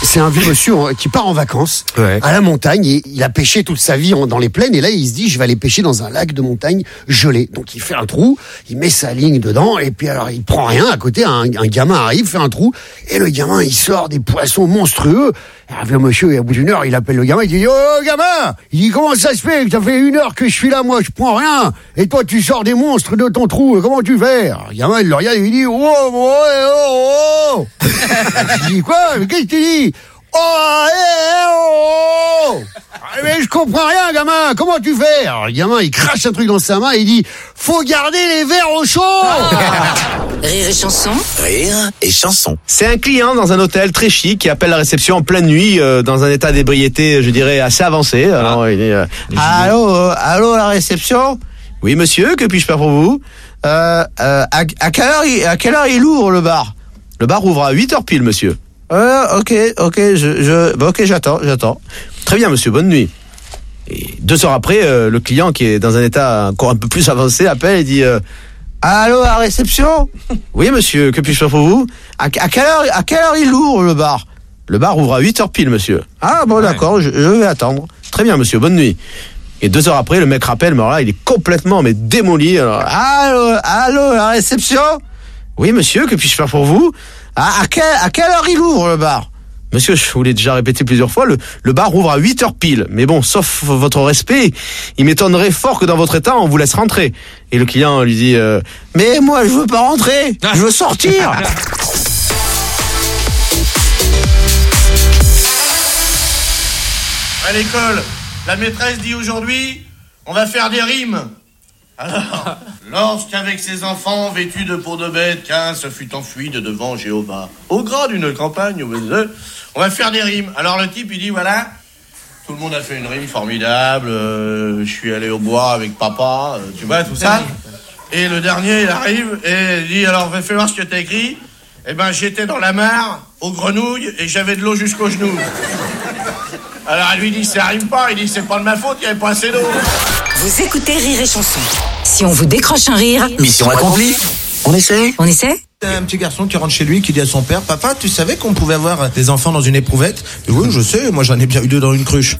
C'est un vieux monsieur qui part en vacances à la montagne et il a pêché toute sa vie dans les plaines et là il se dit je vais aller pêcher dans un lac de montagne gelé. Donc il fait un trou, il met sa ligne dedans et puis alors il prend rien. À côté un gamin arrive, fait un trou et le gamin il sort des poissons monstrueux. Un vieux monsieur, et au bout d'une heure, il appelle le gamin, il dit « Oh, gamin !» Il dit « Comment ça se fait que ça fait 1 heure que je suis là, moi, je prends rien. Et toi, tu sors des monstres de ton trou, comment tu fais ?» Le gamin, il le regarde et il dit « Oh, oh, oh, oh !» Il dit « Quoi ? Mais qu'est-ce que tu dis ? Oh, oh, oh !» Mais je comprends rien, gamin, comment tu fais ? Alors le gamin, il crache un truc dans sa main et il dit « Faut garder les verres au chaud !» Rire et chanson. Rire et chanson. C'est un client dans un hôtel très chic qui appelle la réception en pleine nuit dans un état d'ébriété, je dirais, assez avancé. Alors, il dit allô, la réception ? Oui, monsieur, que puis-je faire pour vous ? À quelle heure il ouvre le bar ? Le bar ouvre à 8h pile, monsieur. Ok, j'attends. Très bien, monsieur, bonne nuit. Et 2 heures après, le client qui est dans un état encore un peu plus avancé appelle et dit allô, à la réception ? Oui, monsieur, que puis-je faire pour vous ? À quelle heure il ouvre le bar ? Le bar ouvre à 8h pile, monsieur. Ah bon, d'accord, je vais attendre. Très bien, monsieur, bonne nuit. Et 2 heures après, le mec rappelle, mais alors là, il est complètement démoli. Alors, allô, à la réception ? Oui, monsieur, que puis-je faire pour vous ? À quelle heure il ouvre le bar ? Monsieur, je vous l'ai déjà répété plusieurs fois, le bar ouvre à 8h pile. Mais bon, sauf votre respect, il m'étonnerait fort que dans votre état, on vous laisse rentrer. Et le client lui dit mais moi, je veux pas rentrer, je veux sortir. À l'école, la maîtresse dit aujourd'hui, on va faire des rimes. Alors, lorsqu'avec ses enfants vêtus de peau de bête, qu'un se fut enfui de devant Jéhovah, au gras d'une campagne, on va faire des rimes. Alors le type, il dit, voilà, tout le monde a fait une rime formidable, je suis allé au bois avec papa, tu vois, tout ça. Et le dernier, il arrive et il dit, alors, fais voir ce que t'as écrit. Eh ben, j'étais dans la mare, aux grenouilles, et j'avais de l'eau jusqu'aux genoux. Alors elle lui dit, ça rime pas, il dit, c'est pas de ma faute, il n'y avait pas assez d'eau. Vous écoutez Rire et chanson. Si on vous décroche un rire... Mission accomplie. On essaie ? Un petit garçon qui rentre chez lui, qui dit à son père, papa, tu savais qu'on pouvait avoir des enfants dans une éprouvette ? Oui, je sais, moi j'en ai bien eu 2 dans une cruche.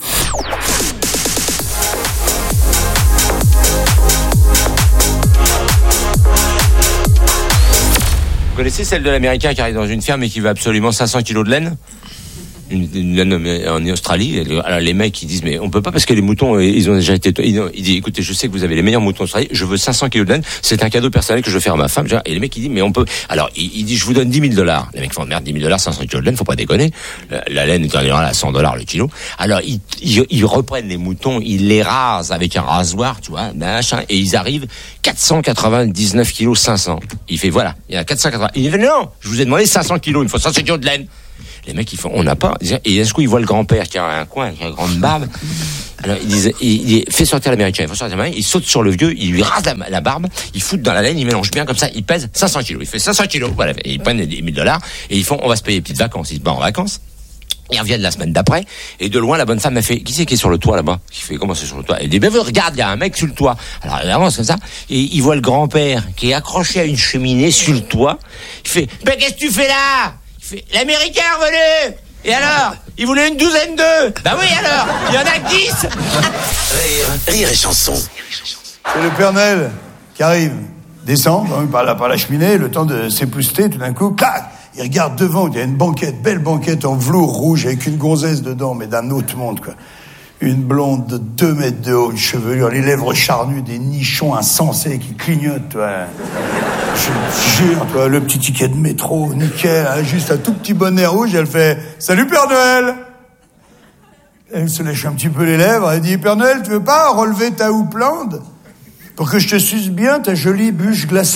Vous connaissez celle de l'Américain qui arrive dans une ferme et qui veut absolument 500 kilos de laine ? Une laine en Australie. Alors les mecs ils disent mais on peut pas parce que les moutons ils ont déjà été. Il dit écoutez, je sais que vous avez les meilleurs moutons d'Australie, je veux 500 kilos de laine, c'est un cadeau personnel que je veux faire à ma femme. Et les mecs ils disent mais on peut. Alors il dit je vous donne $10,000. Les mecs font merde, $10,000, 500 kilos de laine, faut pas déconner. La laine est en général à $100 le kilo. Alors ils reprennent les moutons, ils les rasent avec un rasoir, tu vois, machin, et ils arrivent 499 kilos 500. Il fait voilà, il y a 480. Il dit non, je vous ai demandé 500 kilos, il me faut 500 kilos de laine. Les mecs, ils font, on n'a pas. Et d'un coup, ils voient le grand-père qui a un coin, qui a une grande barbe. Alors, ils disent, il fait sortir l'Américain, il saute sur le vieux, il lui rase la barbe, il fout dans la laine, il mélange bien comme ça, il pèse 500 kilos. Il fait 500 kilos, voilà. Et ils prennent les $1,000 et ils font, on va se payer des petites vacances. Ils se barrent en vacances. Ils reviennent la semaine d'après, et de loin, la bonne femme m'a fait, qui c'est qui est sur le toit là-bas? Qui fait, comment c'est sur le toit? Elle dit, ben, regarde, il y a un mec sur le toit. Alors, elle avance comme ça, et il voit le grand-père qui est accroché à une cheminée sur le toit. Il fait, ben, qu'est-ce que tu fais là? Il fait, l'Américain est revenu! Et alors? Il voulait une douzaine d'œufs! Bah oui, alors! Il y en a 10! Rire et chanson. C'est le Père Noël qui arrive, descend par la cheminée, le temps de s'épousseter, tout d'un coup, clac! Il regarde devant, il y a une banquette, belle banquette en velours rouge avec une gonzesse dedans, mais d'un autre monde, quoi. Une blonde de 2 mètres de haut, une chevelure, les lèvres charnues, des nichons insensés qui clignotent, toi. Je jure, toi, le petit ticket de métro, nickel, hein, juste un tout petit bonnet rouge, elle fait « Salut Père Noël !» Elle se lèche un petit peu les lèvres, elle dit « Père Noël, tu veux pas relever ta houppelande pour que je te suce bien ta jolie bûche glacée ?»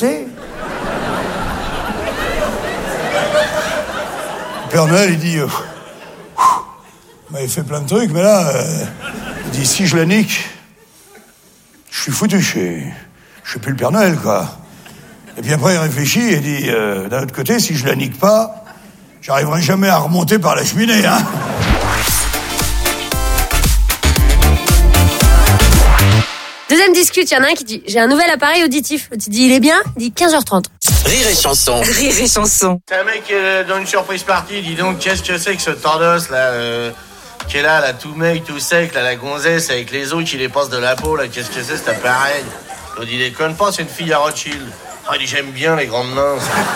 Père Noël, il dit il m'avait fait plein de trucs, mais là, il dit, si je la nique, je suis foutu, je suis plus le Père Noël, quoi. Et puis après, il réfléchit et dit, d'un autre côté, si je la nique pas, j'arriverai jamais à remonter par la cheminée, hein. Deuxième discute, il y en a un qui dit j'ai un nouvel appareil auditif. L'autre dit il est bien, il dit 15h30. Rire et chanson. Rire et chanson. C'est un mec dans une surprise party, dis donc, qu'est-ce que c'est que ce tordos là qui est là, tout mec, tout sec, là, la gonzesse avec les os qui les passent de la peau, là, qu'est-ce que c'est cet appareil? L'autre il déconne pas, c'est une fille à Rothschild. Ah, il dit j'aime bien les grandes mains.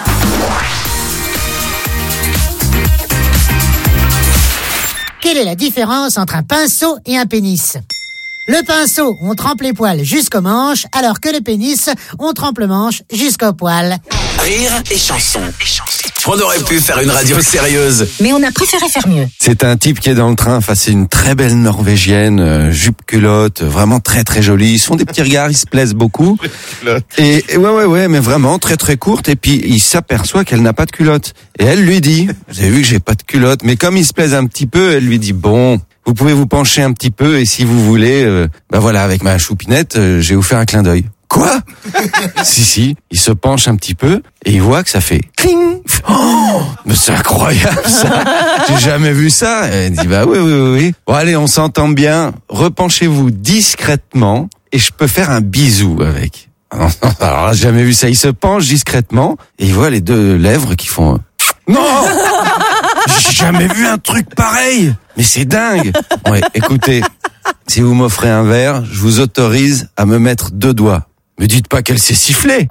Quelle est la différence entre un pinceau et un pénis ? Le pinceau, on trempe les poils jusqu'aux manches, alors que le pénis, on trempe le manche jusqu'aux poils. Rire et chanson. On aurait pu faire une radio sérieuse. Mais on a préféré faire mieux. C'est un type qui est dans le train, enfin c'est une très belle Norvégienne, jupe culotte, vraiment très très jolie. Ils sont des petits regards, ils se plaisent beaucoup. Et ouais, mais vraiment très très courte. Et puis il s'aperçoit qu'elle n'a pas de culotte. Et elle lui dit, vous avez vu que j'ai pas de culotte, mais comme il se plaise un petit peu, elle lui dit bon, vous pouvez vous pencher un petit peu et si vous voulez, voilà, avec ma choupinette, je vais vous faire un clin d'œil. Quoi? Si, il se penche un petit peu et il voit que ça fait cling. Oh, mais c'est incroyable ça. J'ai jamais vu ça. Et elle dit bah oui. Bon allez, on s'entend bien. Repenchez-vous discrètement et je peux faire un bisou avec. Alors là, j'ai jamais vu ça. Il se penche discrètement et il voit les deux lèvres qui font non. J'ai jamais vu un truc pareil. Mais c'est dingue. Ouais, écoutez, si vous m'offrez un verre, je vous autorise à me mettre 2 doigts. Me dites pas qu'elle s'est sifflée.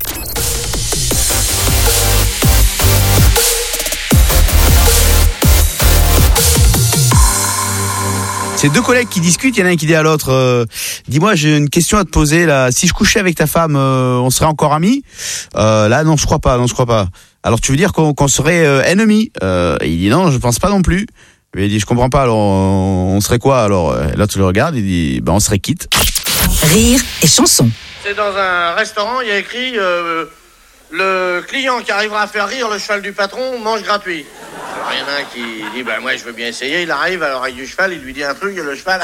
C'est 2 collègues qui discutent, il y en a un qui dit à l'autre dis-moi, j'ai une question à te poser là, si je couchais avec ta femme, on serait encore amis? Là non, je crois pas. Alors tu veux dire qu'on serait ennemis? Et il dit non, je pense pas non plus. Et il dit je comprends pas, alors on serait quoi alors? L'autre le regarde, il dit on serait quitte. Rire et chanson. C'est dans un restaurant, il y a écrit le client qui arrivera à faire rire le cheval du patron mange gratuit. Alors il y en a un qui dit moi je veux bien essayer, il arrive à l'oreille du cheval, il lui dit un truc et le cheval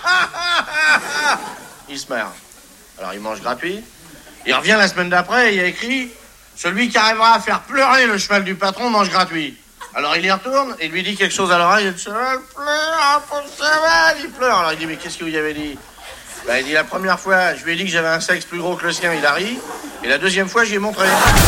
il se marre. Alors il mange gratuit. Il revient la semaine d'après et il y a écrit celui qui arrivera à faire pleurer le cheval du patron mange gratuit. Alors il y retourne et lui dit quelque chose à l'oreille et le cheval pleure, pour le cheval, il pleure. Alors il dit mais qu'est-ce que vous y avez dit? Il dit la première fois, je lui ai dit que j'avais un sexe plus gros que le sien, il a ri. Et la deuxième fois, je lui ai montré.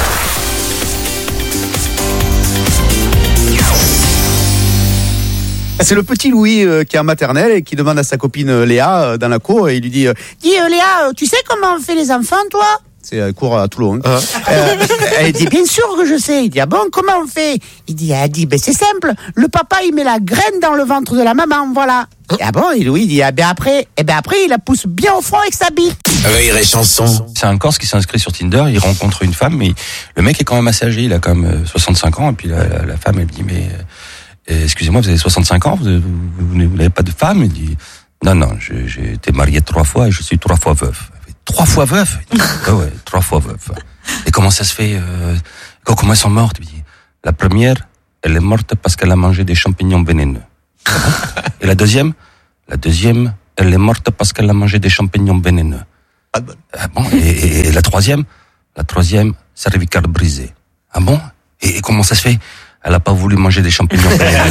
C'est le petit Louis qui est en maternelle et qui demande à sa copine Léa dans la cour et il lui dit Dis Léa, tu sais comment on fait les enfants, toi? C'est un cours à Toulon. Elle dit bien sûr que je sais. Il dit bon, comment on fait? Elle dit c'est simple. Le papa il met la graine dans le ventre de la maman, voilà. Ah bon? Et Louis dit après il la pousse bien au fond avec sa bite. Rire et chanson. C'est un Corse qui s'est inscrit sur Tinder. Il rencontre une femme, mais le mec est quand même assez âgé. Il a quand même 65 ans. Et puis la femme elle dit mais excusez-moi, vous avez 65 ans, vous n'avez pas de femme? Il dit non, j'ai été marié 3 fois et je suis 3 fois veuf. 3 fois veuf? Ouais, 3 fois veuf. Et comment ça se fait? Comment elles sont mortes? La première, elle est morte parce qu'elle a mangé des champignons vénéneux. Et la deuxième, elle est morte parce qu'elle a mangé des champignons vénéneux. Ah bon? Et la troisième, cervicale brisée. Ah bon? Et comment ça se fait? Elle a pas voulu manger des champignons vénéneux.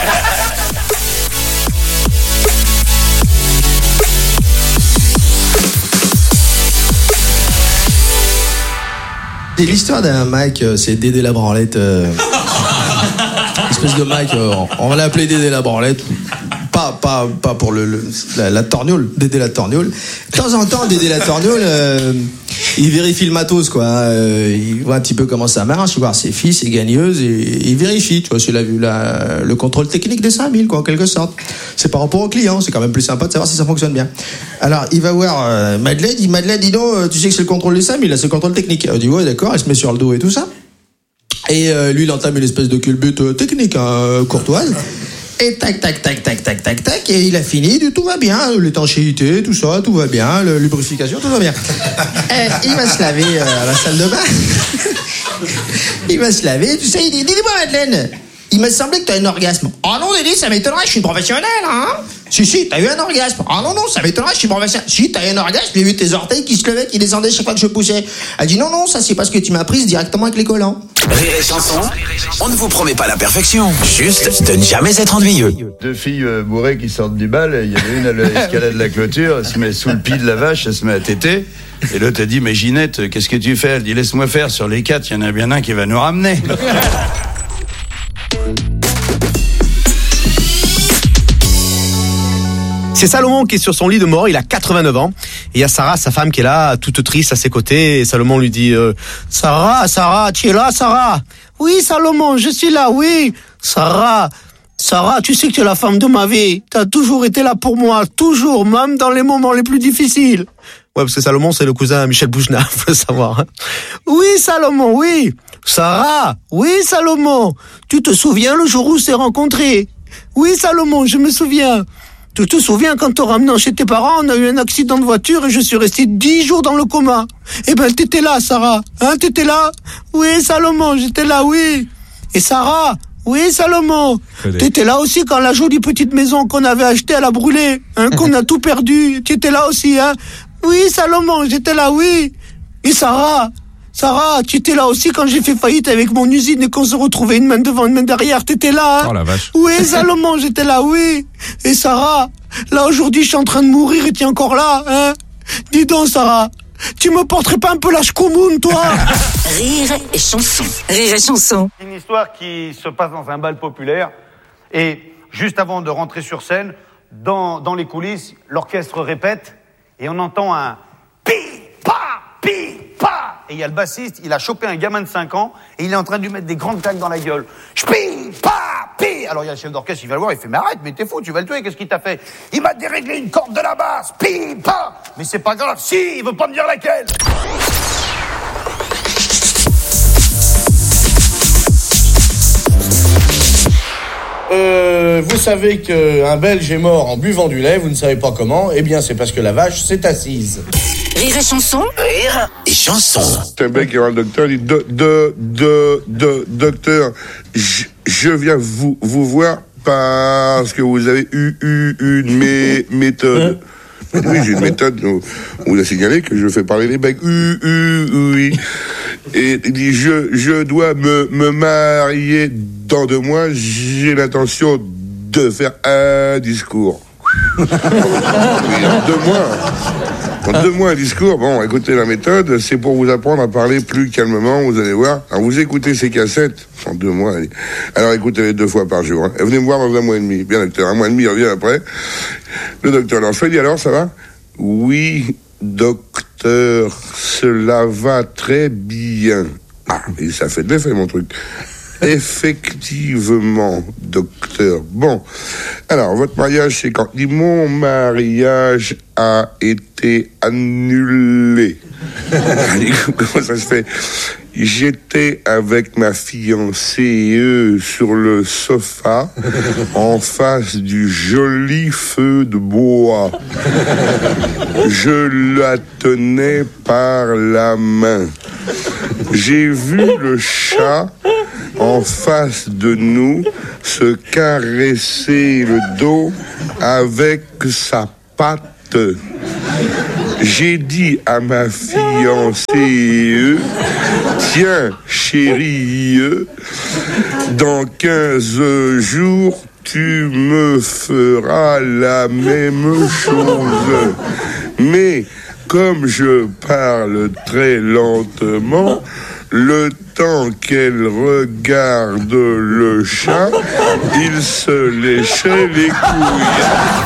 C'est l'histoire d'un Mike, c'est Dédé la branlette. Espèce de Mike, on va l'appeler Dédé la branlette. Pas pour la torgnole, Dédé la torgnole. De temps en temps, Dédé la torgnole, il vérifie le matos, quoi. Il voit un petit peu comment ça marche, il voit ses fils, ses gagneuses, et il vérifie, tu vois, s'il a vu le contrôle technique des 5000, quoi, en quelque sorte. C'est par rapport au client, c'est quand même plus sympa de savoir si ça fonctionne bien. Alors, il va voir Madeleine, il dit Madeleine, dis donc, tu sais que c'est le contrôle des 5000, là, c'est le contrôle technique. Elle dit ouais, d'accord, elle se met sur le dos et tout ça. Et lui, il entame une espèce de culbute technique, courtoise. Et tac, et il a fini, tout va bien, l'étanchéité, tout ça, tout va bien, la lubrification, tout va bien. Il va se laver à la salle de bain. Il va se laver, tu sais, il dit, dis-moi Madeleine, Il m'a semblé que t'as eu un orgasme. Oh non, Dédé, ça m'étonnerait, je suis professionnel, hein. Si, t'as eu un orgasme. Oh non, ça m'étonnerait, je suis professionnel. Si, t'as eu un orgasme, j'ai vu tes orteils qui se levaient, qui descendaient chaque fois que je poussais. Elle dit non, ça c'est parce que tu m'as prise directement avec les collants. Rire et chanson, on ne vous promet pas la perfection, juste de ne jamais être ennuyeux. 2 filles bourrées qui sortent du bal, il y en a une à l'escalade de la clôture, elle se met sous le pied de la vache, elle se met à téter. Et l'autre a dit, mais Ginette, qu'est-ce que tu fais? Elle dit, laisse-moi faire, sur les 4, il y en a bien un qui va nous ramener. C'est Salomon qui est sur son lit de mort, il a 89 ans. Et il y a Sarah, sa femme, qui est là, toute triste à ses côtés. Et Salomon lui dit, Sarah, tu es là, Sarah? Oui, Salomon, je suis là, oui. Sarah, tu sais que tu es la femme de ma vie. Tu as toujours été là pour moi, toujours, même dans les moments les plus difficiles. Ouais, parce que Salomon, c'est le cousin Michel Boujna, faut le savoir. Oui, Salomon, oui. Sarah, oui, Salomon. Tu te souviens le jour où on s'est rencontrés? Oui, Salomon, je me souviens. Tu te souviens quand t'en ramenant chez tes parents, on a eu un accident de voiture et je suis resté 10 jours dans le coma. Eh ben, t'étais là, Sarah. Hein, t'étais là? Oui, Salomon, j'étais là, oui. Et Sarah? Oui, Salomon. T'étais là aussi quand la jolie petite maison qu'on avait achetée, elle a brûlé. Hein, qu'on a tout perdu. T'étais là aussi, hein? Oui, Salomon, j'étais là, oui. Et Sarah, tu étais là aussi quand j'ai fait faillite avec mon usine et qu'on se retrouvait une main devant, une main derrière. T'étais là, hein? Oh la vache. Oui, Salomon, j'étais là, oui. Et Sarah, là aujourd'hui, je suis en train de mourir et t'es encore là, hein? Dis donc, Sarah, tu me porterais pas un peu la chkoumoun, toi? Rire et chanson. Rire et chanson. Une histoire qui se passe dans un bal populaire. Et juste avant de rentrer sur scène, dans les coulisses, l'orchestre répète et on entend un pi, pa, pi, pa. Et il y a le bassiste, il a chopé un gamin de 5 ans et il est en train de lui mettre des grandes claques dans la gueule. Pi, pa, pi. Alors il y a le chef d'orchestre, il va le voir, il fait mais arrête, mais t'es fou, tu vas le tuer, qu'est-ce qu'il t'a fait? Il m'a déréglé une corde de la basse. Pi, pa. Mais c'est pas grave, si, il veut pas me dire laquelle. Vous savez qu'un Belge est mort en buvant du lait, vous ne savez pas comment, eh bien c'est parce que la vache s'est assise. Rire et chanson. Rire et chanson. C'est un mec qui va le docteur, il dit docteur, je viens vous voir parce que vous avez eu une méthode. Oui, j'ai une méthode, on vous a signalé que je fais parler les becs. Oui. Et il dit, je dois me marier dans 2 mois, j'ai l'intention de faire un discours. Oui, en 2 mois. En 2 mois, un discours. Bon, écoutez, la méthode, c'est pour vous apprendre à parler plus calmement, vous allez voir. Alors, vous écoutez ces cassettes, en 2 mois. Alors, écoutez-les 2 fois par jour. Hein. Et venez me voir dans 1 mois et demi. Bien, docteur, 1 mois et demi, il revient après. Le docteur, alors, je lui dis, alors, ça va? Oui, docteur, cela va très bien. Ah, et ça fait de l'effet, mon truc. Effectivement, docteur. Bon, alors, votre mariage, c'est quand? Dit, mon mariage a été annulé. Comment ça se fait? J'étais avec ma fiancée sur le sofa en face du joli feu de bois. Je la tenais par la main. J'ai vu le chat en face de nous se caresser le dos avec sa patte. J'ai dit à ma fiancée, tiens chérie, dans 15 jours tu me feras la même chose. Mais comme je parle très lentement, le temps qu'elle regarde le chat, il se léchait les couilles.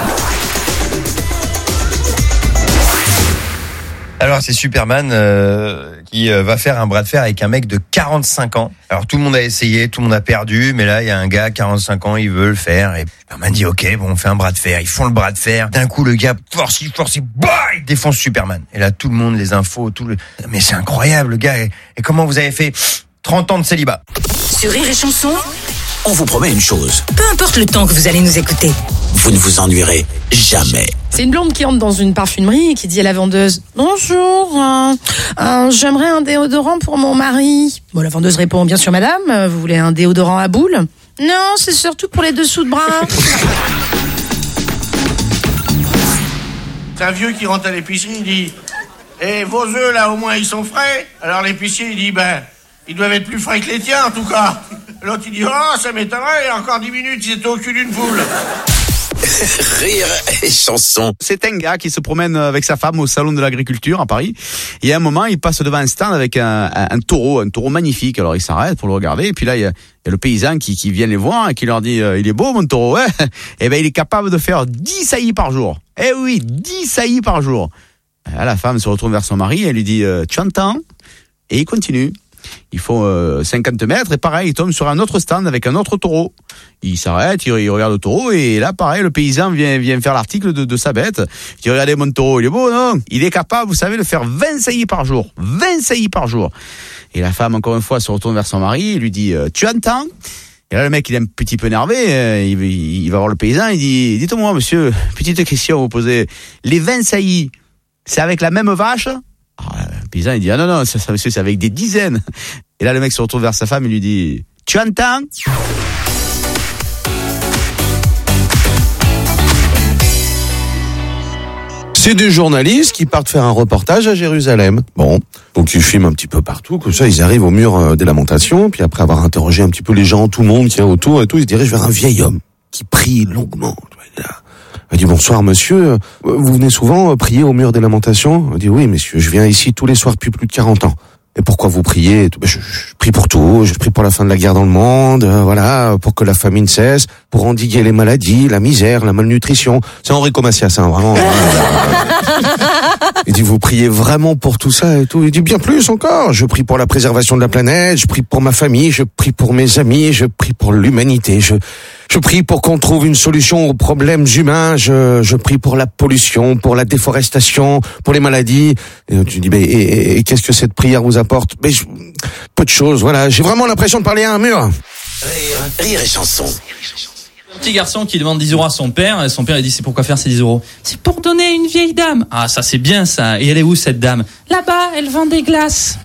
Alors c'est Superman qui va faire un bras de fer avec un mec de 45 ans. Alors tout le monde a essayé, tout le monde a perdu, mais là il y a un gars 45 ans, il veut le faire et Superman dit ok, bon on fait un bras de fer. Ils font le bras de fer. D'un coup le gars force, bah, il défonce Superman. Et là tout le monde, les infos, mais c'est incroyable le gars. Et comment vous avez fait 30 ans de célibat? Sur Rire et Chanson, on vous promet une chose. peu importe le temps que vous allez nous écouter. Vous ne vous ennuierez jamais. C'est une blonde qui entre dans une parfumerie et qui dit à la vendeuse « Bonjour, j'aimerais un déodorant pour mon mari. » Bon, la vendeuse répond « Bien sûr madame, vous voulez un déodorant à boules ?» Non, c'est surtout pour les dessous de bras. C'est un vieux qui rentre à l'épicerie, il dit « vos œufs, là, au moins, ils sont frais ?» Alors l'épicier, il dit « ils doivent être plus frais que les tiens, en tout cas. » L'autre, il dit « Oh, ça m'étonnerait, encore 10 minutes, ils étaient au cul d'une poule. » Rire et chanson. C'est un gars qui se promène avec sa femme au salon de l'agriculture à Paris. Et à un moment, il passe devant un stand avec un taureau magnifique. Alors il s'arrête pour le regarder. Et puis là, il y a le paysan qui vient les voir et qui leur dit il est beau mon taureau, ouais. Et il est capable de faire 10 saillies par jour. Eh oui, 10 saillies par jour. Et là, la femme se retourne vers son mari et lui dit tu entends? Et il continue. Il faut 50 mètres et pareil, il tombe sur un autre stand avec un autre taureau. Il s'arrête, il regarde le taureau et là pareil, le paysan vient faire l'article de sa bête. Il dit regardez mon taureau, il est beau non? Il est capable, vous savez, de faire 20 saillies par jour. 20 saillies par jour. Et la femme encore une fois se retourne vers son mari et lui dit tu entends? Et là le mec il est un petit peu énervé, il va voir le paysan, il dit dites-moi monsieur, petite question à vous poser, les 20 saillies, c'est avec la même vache? Le paysan il dit non ça monsieur c'est avec des dizaines. Et là le mec se retourne vers sa femme et lui dit tu entends? C'est des journalistes qui partent faire un reportage à Jérusalem. Bon, donc ils filment un petit peu partout, comme ça ils arrivent au mur des lamentations, puis après avoir interrogé un petit peu les gens, tout le monde qui est autour et tout, ils se dirigent vers un vieil homme qui prie longuement. Il dit bonsoir monsieur, vous venez souvent prier au mur des lamentations? Il dit oui monsieur, je viens ici tous les soirs depuis plus de 40 ans. Et pourquoi vous priez? Je prie pour tout, je prie pour la fin de la guerre dans le monde, voilà, pour que la famine cesse, pour endiguer les maladies, la misère, la malnutrition. C'est Enrico Macias, hein, vraiment. Il dit vous priez vraiment pour tout ça et tout? Il dit bien plus encore, je prie pour la préservation de la planète, je prie pour ma famille, je prie pour mes amis, je prie pour l'humanité, je prie pour qu'on trouve une solution aux problèmes humains, je prie pour la pollution, pour la déforestation, pour les maladies. Et tu dis et qu'est-ce que cette prière vous apporte? Peu de choses, voilà, j'ai vraiment l'impression de parler à un mur. Rire et chanson. Un petit garçon qui demande 10 euros à son père, et son père il dit c'est pourquoi faire ces 10 euros? C'est pour donner à une vieille dame. Ah ça c'est bien ça, et elle est où cette dame? Là-bas, elle vend des glaces.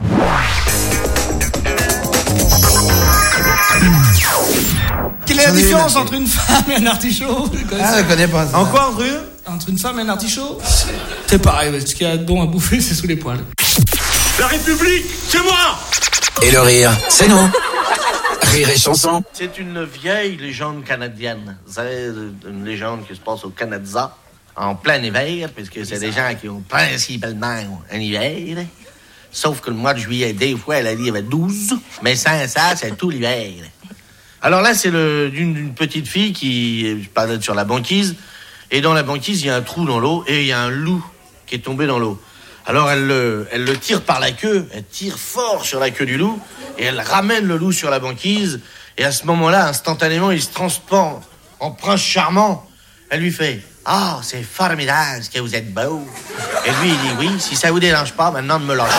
Quelle est la différence entre une femme et un artichaut? Ah, je connais pas. En quoi, entre une femme et un artichaut? C'est pareil, ce qu'il y a de bon à bouffer, c'est sous les poils. La République, c'est moi! Et le rire, c'est nous. Rire et chanson. C'est une vieille légende canadienne. Vous savez, une légende qui se passe au Canada en plein hiver, puisque c'est des gens qui ont principalement un hiver. Sauf que le mois de juillet, des fois, elle a dit il y avait 12, mais sans ça, c'est tout l'hiver. Alors là, c'est d'une petite fille qui parlait sur la banquise, et dans la banquise, il y a un trou dans l'eau, et il y a un loup qui est tombé dans l'eau. Alors elle le tire par la queue, elle tire fort sur la queue du loup, et elle ramène le loup sur la banquise, et à ce moment-là, instantanément, il se transforme en prince charmant. Elle lui fait « Ah, c'est formidable ce que vous êtes beau !» Et lui, il dit « Oui, si ça vous dérange pas, maintenant de me lâcher. »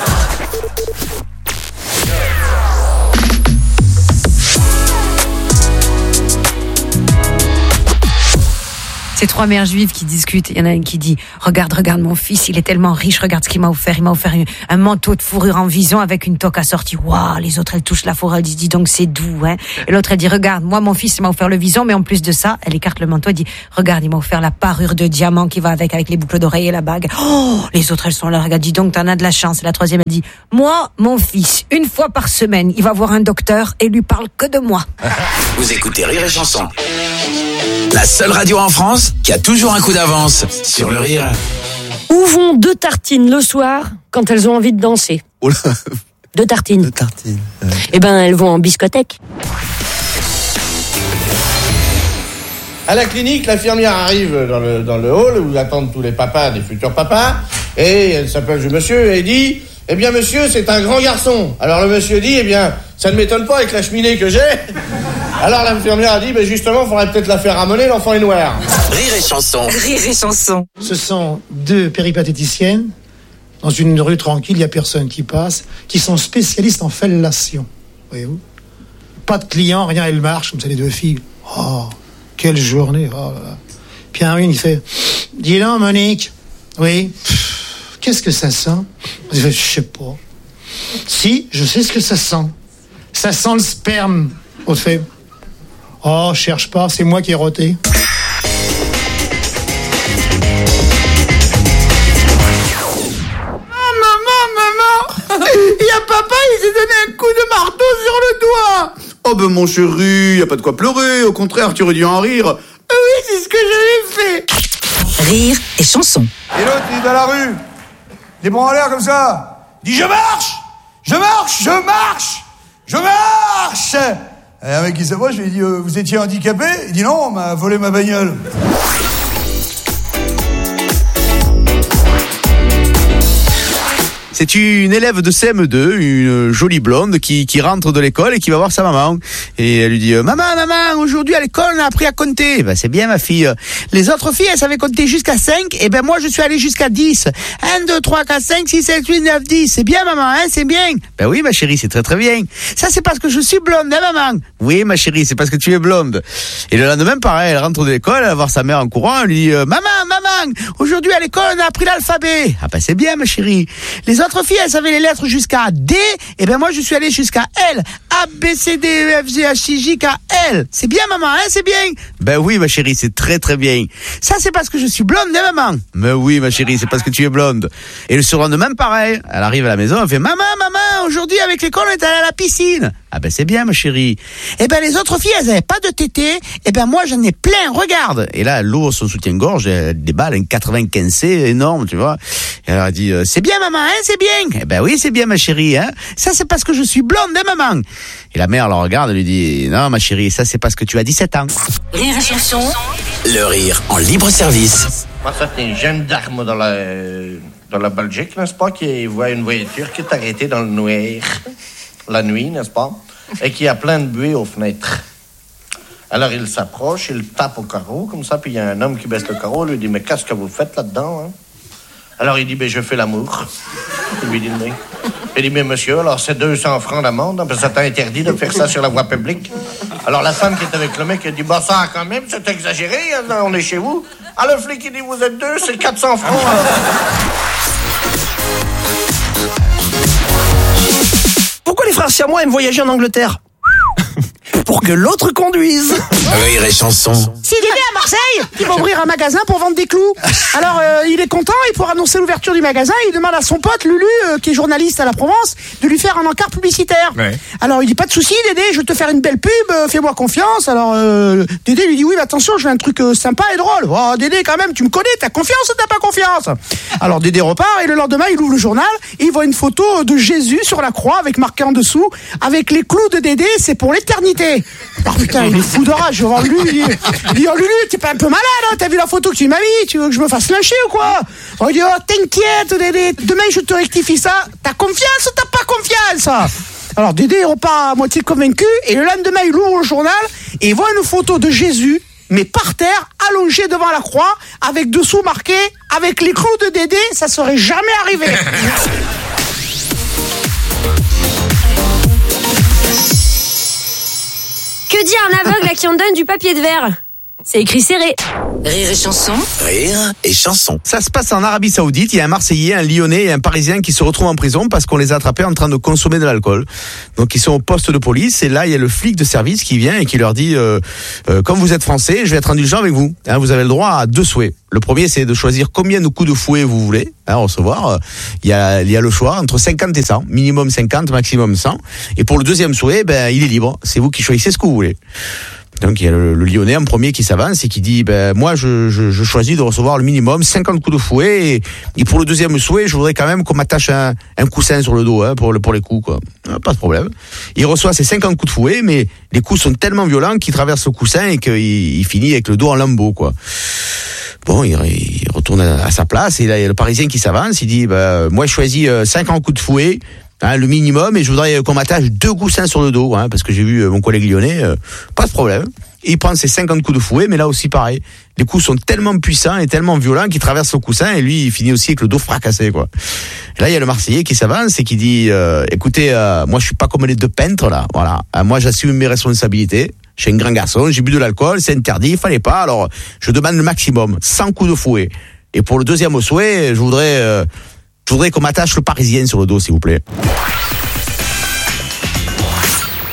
Ces trois mères juives qui discutent, il y en a une qui dit regarde mon fils, il est tellement riche, regarde ce qu'il m'a offert, il m'a offert un manteau de fourrure en vison avec une toque assortie. Waouh, les autres elles touchent la fourrure, elles disent dis donc c'est doux hein. Et l'autre elle dit regarde, moi mon fils il m'a offert le vison, mais en plus de ça, elle écarte le manteau, elle dit regarde, il m'a offert la parure de diamant qui va avec les boucles d'oreilles et la bague. Oh, les autres elles sont là, regarde, dis donc t'en as de la chance. Et la troisième elle dit moi mon fils, une fois par semaine, il va voir un docteur et lui parle que de moi. Vous écoutez Rire et chanson. La seule radio en France qui a toujours un coup d'avance sur le rire. Où vont deux tartines le soir quand elles ont envie de danser? Oh là. Deux tartines. Deux tartines. Eh ben, elles vont en biscothèque. À la clinique, l'infirmière arrive dans le hall où attendent tous les papas des futurs papas, et elle s'appelle monsieur et dit eh bien monsieur, c'est un grand garçon. Alors le monsieur dit eh bien, ça ne m'étonne pas avec la cheminée que j'ai. Alors l'infirmière a dit justement, il faudrait peut-être la faire ramener, l'enfant est noir. Rire et chanson. Rire et chanson. Ce sont deux péripatéticiennes dans une rue tranquille, il n'y a personne qui passe, qui sont spécialistes en fellation. Voyez-vous? Pas de clients, rien, elles marchent comme ça, les deux filles. Oh, quelle journée. Oh là là. Puis une, il fait dis donc Monique, oui, qu'est-ce que ça sent? Il fait je sais pas. Si, je sais ce que ça sent. Ça sent le sperme. On fait Oh, cherche pas, c'est moi qui ai roté. Maman, il y a papa, il s'est donné un coup de marteau sur le doigt. Oh ben mon chéri, y a pas de quoi pleurer, au contraire, tu aurais dû en rire. Oui, c'est ce que j'avais fait. Rire et chanson. Et l'autre, il est dans la rue. Les bras en l'air comme ça. Il dit je marche. Je marche, je marche. Je marche. Et un mec qui s'approche, je lui dis vous étiez handicapé? Il dit non, on m'a volé ma bagnole. C'est une élève de CM2, une jolie blonde qui rentre de l'école et qui va voir sa maman. Et elle lui dit maman, aujourd'hui à l'école on a appris à compter. Ben c'est bien ma fille. Les autres filles elles savaient compter jusqu'à 5 et ben moi je suis allé jusqu'à 10. 1, 2, 3, 4, 5, 6, 7, 8, 9, 10. C'est bien maman, hein, c'est bien. Ben oui ma chérie, c'est très très bien. Ça c'est parce que je suis blonde, hein maman? Oui ma chérie, c'est parce que tu es blonde. Et le lendemain pareil, elle rentre de l'école, elle va voir sa mère en courant, elle lui dit maman, aujourd'hui à l'école on a appris l'alphabet. Ah ben c'est bien ma chérie. Les autres filles, elles savaient les lettres jusqu'à D, et ben moi je suis allé jusqu'à L. A, B, C, D, E, F, G, H, I, J, K, L. C'est bien maman, hein, c'est bien. Ben oui ma chérie, c'est très très bien. Ça c'est parce que je suis blonde, hein maman? Mais oui ma chérie, c'est parce que tu es blonde. Et le surlendemain pareil, elle arrive à la maison, elle fait maman, aujourd'hui avec l'école on est allé à la piscine. Ah ben c'est bien ma chérie. Et ben les autres filles elles avaient pas de tété, et ben moi j'en ai plein, regarde. Et là elle ouvre son soutien-gorge, elle déballe un 95C énorme, tu vois. Et elle a dit c'est bien maman, hein, c'est bien. Eh ben oui c'est bien ma chérie, hein. Ça c'est parce que je suis blonde, hein maman. Et la mère la regarde et lui dit non ma chérie, ça c'est parce que tu as 17 ans. Rire et chanson. Le rire en libre service. Moi, ça, c'est un gendarme dans la Belgique, n'est-ce pas, qui voit une voiture qui est arrêtée dans le noir, la nuit, n'est-ce pas, et qui a plein de buée aux fenêtres. Alors, il s'approche, il tape au carreau, comme ça, puis il y a un homme qui baisse le carreau, lui dit, mais qu'est-ce que vous faites là-dedans, hein? Alors, il dit, je fais l'amour. Il lui dit, oui. Il dit, mais monsieur, alors c'est 200 francs d'amende, parce que ça t'a interdit de faire ça sur la voie publique. Alors, la femme qui est avec le mec, elle dit, ça, quand même, c'est exagéré, hein, on est chez vous. Ah, le flic, il dit, vous êtes deux, c'est 400 francs. Pourquoi les frères siamois aiment voyager en Angleterre? Pour que l'autre conduise. Rire et chanson. S'il est à Marseille, il va ouvrir un magasin pour vendre des clous. Alors, il est content, et pour annoncer l'ouverture du magasin, il demande à son pote, Lulu, qui est journaliste à la Provence, de lui faire un encart publicitaire. Ouais. Alors, il dit, pas de souci, Dédé, je vais te faire une belle pub, fais-moi confiance. Alors, Dédé lui dit, oui, mais attention, je veux un truc sympa et drôle. Oh, Dédé, quand même, tu me connais, t'as confiance ou t'as pas confiance? Alors, Dédé repart, et le lendemain, il ouvre le journal, et il voit une photo de Jésus sur la croix, avec marqué en dessous, avec les clous de Dédé, c'est pour l'éternité. Oh putain, il est fou de rage, je vois lui, il dit, oh Lulu, t'es pas un peu malade, hein, t'as vu la photo que tu m'as mis, tu veux que je me fasse lyncher ou quoi? Oh, il dit, oh t'inquiète Dédé, demain je te rectifie ça, t'as confiance ou t'as pas confiance? Alors Dédé repart à moitié convaincu, et le lendemain il ouvre le journal, et il voit une photo de Jésus, mais par terre, allongé devant la croix, avec dessous marqué, avec les clous de Dédé, ça serait jamais arrivé. Que dit un aveugle à qui on donne du papier de verre? C'est écrit serré. Rire et chanson. Rire et chanson. Ça se passe en Arabie Saoudite. Il y a un Marseillais, un Lyonnais et un Parisien qui se retrouvent en prison parce qu'on les a attrapés en train de consommer de l'alcool. Donc ils sont au poste de police et là il y a le flic de service qui vient et qui leur dit comme vous êtes français, je vais être indulgent avec vous. Hein, vous avez le droit à 2 souhaits. Le premier c'est de choisir combien de coups de fouet vous voulez recevoir. Il y a le choix entre 50 et 100, minimum 50, maximum 100. Et pour le deuxième souhait, il est libre. C'est vous qui choisissez ce que vous voulez. Donc il y a le Lyonnais en premier qui s'avance et qui dit moi je choisis de recevoir le minimum 50 coups de fouet et pour le deuxième souhait je voudrais quand même qu'on m'attache un coussin sur le dos pour les coups quoi. Pas de problème. Il reçoit ses 50 coups de fouet mais les coups sont tellement violents qu'il traverse le coussin et qu'il finit avec le dos en lambeaux quoi. Bon, il retourne à sa place et là il y a le Parisien qui s'avance, il dit moi je choisis 50 coups de fouet. Le minimum, et je voudrais qu'on m'attache 2 coussins sur le dos, parce que j'ai vu mon collègue lyonnais, pas de problème. Et il prend ses 50 coups de fouet, mais là aussi pareil. Les coups sont tellement puissants et tellement violents qu'il traverse le coussin et lui, il finit aussi avec le dos fracassé, quoi. Et là, il y a le Marseillais qui s'avance et qui dit, écoutez, moi je suis pas comme les 2 peintres, là, voilà. Moi j'assume mes responsabilités. Je suis un grand garçon, j'ai bu de l'alcool, c'est interdit, il fallait pas, alors je demande le maximum, 100 coups de fouet. Et pour le deuxième souhait, je voudrais qu'on m'attache le Parisien sur le dos, s'il vous plaît.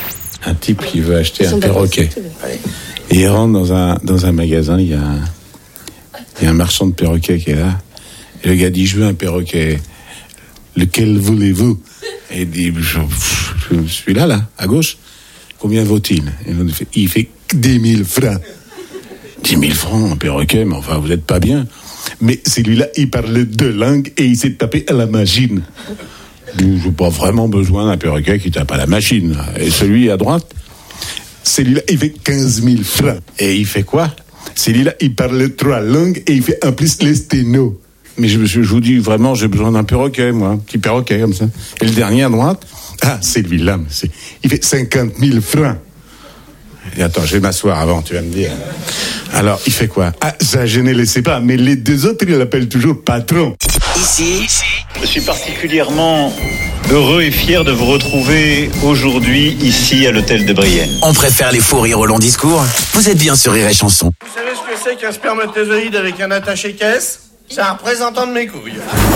un type qui veut acheter un perroquet. Et il rentre dans un magasin, il y a un marchand de perroquets qui est là. Et le gars dit, je veux un perroquet. Lequel voulez-vous? Et il dit, celui-là, à gauche. Combien vaut-il? Et il fait 10 000 francs. 10 000 francs, un perroquet, mais enfin, vous n'êtes pas bien. Mais celui-là, il parle 2 langues et il s'est tapé à la machine. Je n'ai pas vraiment besoin d'un perroquet qui tape à la machine. Et celui à droite, celui-là, il fait 15 000 francs. Et il fait quoi? Celui-là, il parle 3 langues et il fait en plus les sténos. Mais je vous dis, vraiment, j'ai besoin d'un perroquet, moi. Un petit perroquet, comme ça. Et le dernier à droite, celui-là, il fait 50 000 francs. Et attends, je vais m'asseoir avant, tu vas me dire. Alors, il fait quoi? Ça, je ne le sais pas, mais les 2 autres, ils l'appellent toujours patron. Ici, je suis particulièrement heureux et fier de vous retrouver aujourd'hui, ici, à l'hôtel de Brienne. On préfère les fous rires au long discours. Vous êtes bien sur Rire et Chanson. Vous savez ce que c'est qu'un spermatozoïde avec un attaché-caisse? C'est un représentant de mes couilles.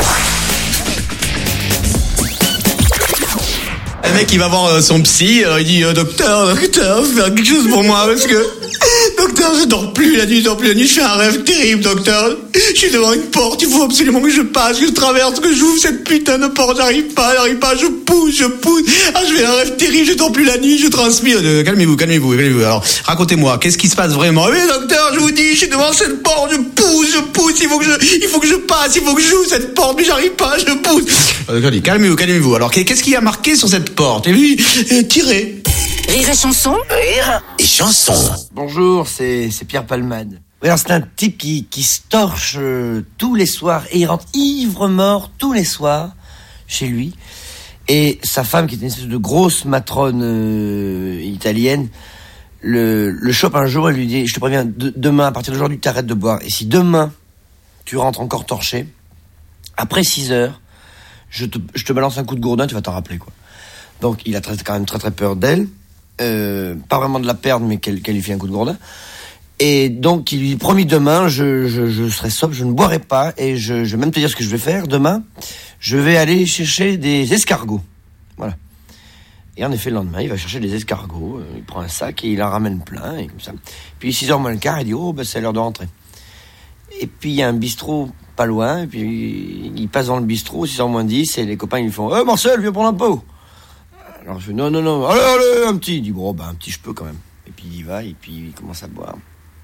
Le mec, il va voir son psy, il dit docteur, faire quelque chose pour moi, parce que docteur, je dors plus la nuit, je fais un rêve terrible, docteur. Je suis devant une porte, il faut absolument que je passe, que je traverse, que j'ouvre cette putain de porte, j'arrive pas, je pousse. Je fais un rêve terrible, je dors plus la nuit, je transpire. Calmez-vous. Alors, racontez-moi, qu'est-ce qui se passe vraiment? Mais docteur, je vous dis, je suis devant cette porte, je pousse, il faut que je passe, il faut que j'ouvre cette porte, mais j'arrive pas, je pousse. Calmez-vous. Alors, qu'est-ce qui a marqué sur cette porte? Et lui, tiré. Rire et Chanson. Rire et Chanson. Bonjour, c'est Pierre Palmade. Oui, alors c'est un type qui se torche tous les soirs et il rentre ivre-mort tous les soirs chez lui. Et sa femme, qui est une espèce de grosse matrone italienne, le chope un jour et lui dit, je te préviens, demain, à partir d'aujourd'hui, t'arrêtes de boire. Et si demain, tu rentres encore torché, après 6 heures, je te balance un coup de gourdin, tu vas t'en rappeler, quoi. Donc, il a quand même très très peur d'elle. Pas vraiment de la perdre, mais qu'elle lui fait un coup de gourdin. Et donc, il lui dit, promis, demain, je serai sobre, je ne boirai pas, et je vais même te dire ce que je vais faire. Demain, je vais aller chercher des escargots. Voilà. Et en effet, le lendemain, il va chercher des escargots, il prend un sac et il en ramène plein, et comme ça. Puis, 6h moins le quart, il dit, c'est l'heure de rentrer. Et puis, il y a un bistrot pas loin, et puis, il passe dans le bistrot, 6h moins 10, et les copains, ils lui font, Marcel, viens prendre un pot. Alors je fais non, allez, un petit. Il dit un petit je peux quand même. Et puis il y va, et puis il commence à boire.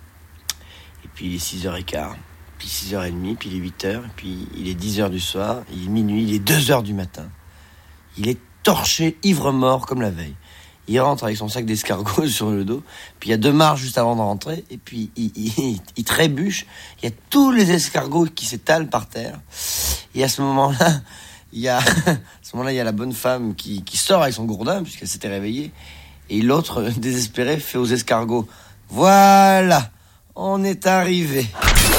Et puis il est 6h15, puis 6h30, puis il est 8h, et puis il est 10h du soir, il est minuit, il est 2h du matin. Il est torché, ivre-mort comme la veille. Il rentre avec son sac d'escargots sur le dos, puis il y a 2 marches juste avant de rentrer, et puis il trébuche. Il y a tous les escargots qui s'étalent par terre. Et à ce moment-là, il y a la bonne femme qui sort avec son gourdin, puisqu'elle s'était réveillée. Et l'autre, désespéré, fait aux escargots, voilà, on est arrivé.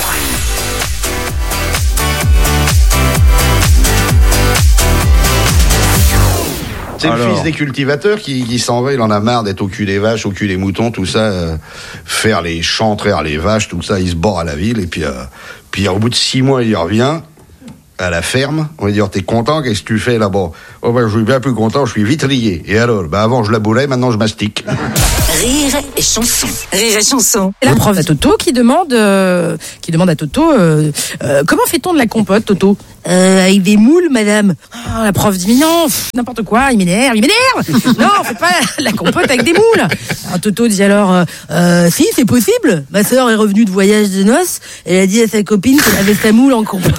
C'est le fils des cultivateurs qui s'en va, il en a marre d'être au cul des vaches, au cul des moutons, tout ça, faire les champs, traire les vaches, tout ça, il se barre à la ville, et puis au bout de 6 mois, il y revient à la ferme. On va dire, t'es content, qu'est-ce que tu fais là-bas? Je suis bien plus content, je suis vitrier. Et alors, avant je laboulais, maintenant je mastique. Rire et Chanson. Rire et Chanson. Et la prof à Toto qui demande à Toto comment fait-on de la compote, Toto? Avec des moules, madame. La prof dit mais non, n'importe quoi, il m'énerve. Non, on fait pas la compote avec des moules. Alors Toto dit alors si, c'est possible. Ma sœur est revenue de voyage de noces, elle a dit à sa copine qu'elle avait sa moule en compote.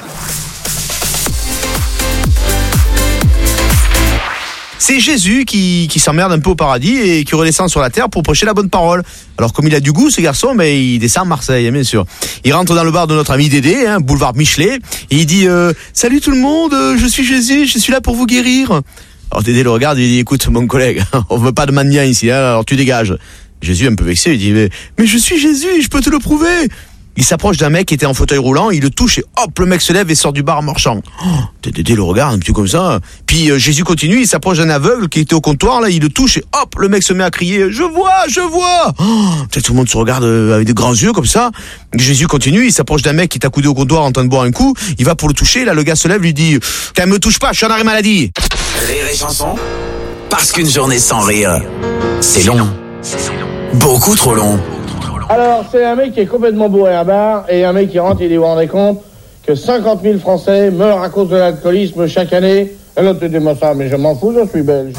C'est Jésus qui s'emmerde un peu au paradis et qui redescend sur la terre pour prêcher la bonne parole. Alors comme il a du goût, ce garçon, mais il descend à Marseille, bien sûr. Il rentre dans le bar de notre ami Dédé, boulevard Michelet, et il dit salut tout le monde, je suis Jésus, je suis là pour vous guérir. Alors Dédé le regarde et il dit écoute mon collègue, on veut pas de mendiants ici, alors tu dégages. Jésus un peu vexé, il dit mais je suis Jésus, je peux te le prouver. Il s'approche d'un mec qui était en fauteuil roulant, il le touche et hop, le mec se lève et sort du bar en marchant. Dédé le regarde un petit peu comme ça. Puis Jésus continue, il s'approche d'un aveugle qui était au comptoir, là, il le touche et hop, le mec se met à crier « Je vois !» Tout le monde se regarde avec des grands yeux comme ça. Jésus continue, il s'approche d'un mec qui est accoudé au comptoir en train de boire un coup, il va pour le toucher, là le gars se lève, lui dit « Quand même me touche pas, je suis en arrêt maladie !» Rire et Chanson, parce qu'une journée sans rire, c'est long. Beaucoup trop long. Alors, c'est un mec qui est complètement bourré à bar, et un mec qui rentre, il dit, vous vous rendez compte que 50 000 Français meurent à cause de l'alcoolisme chaque année. Et l'autre te dit, moi ça, mais je m'en fous, je suis belge.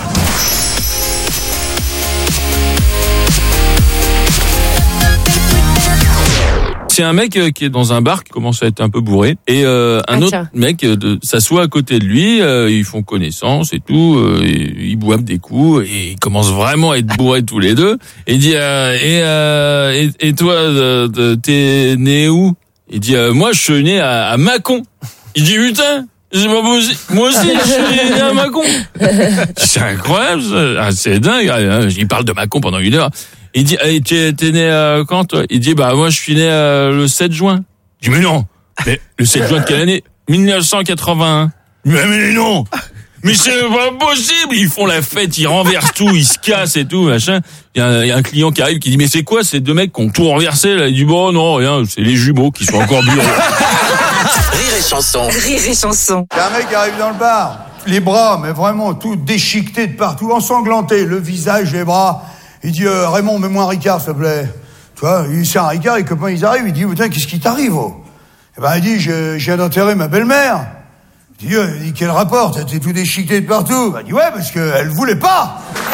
C'est un mec qui est dans un bar qui commence à être un peu bourré et un autre mec s'assoit à côté de lui, ils font connaissance et tout, ils boivent des coups et ils commencent vraiment à être bourrés tous les deux. Et il dit et toi t'es né où? Il dit moi je suis né à Mâcon. Il dit putain, c'est pas possible. Moi aussi je suis né à Mâcon. C'est incroyable, c'est dingue. Il parle de Mâcon pendant 1 heure. Il dit, hey, t'es né quand toi? Il dit, bah moi je suis né le 7 juin. Je dis, mais non, mais le 7 juin de quelle année? 1981. Mais non, mais c'est pas possible. Ils font la fête, ils renversent tout, ils se cassent et tout, machin. Il y a un client qui arrive qui dit, mais c'est quoi ces deux mecs qui ont tout renversé là? Il dit, bon non, rien, c'est les jumeaux qui sont encore bureaux. Rire et chanson. Rire et chanson. Il y a un mec qui arrive dans le bar, les bras, mais vraiment tout déchiqueté de partout, ensanglanté, le visage, les bras. Il dit, Raymond, mets-moi un Ricard, s'il te plaît. Tu vois, il sert un Ricard, les copains, ils arrivent, il dit, putain, qu'est-ce qui t'arrive, oh? Eh ben, il dit, je viens d'enterrer ma belle-mère. Il dit, quel rapport? T'es tout déchiqueté de partout. Il dit, ouais, parce qu'elle voulait pas.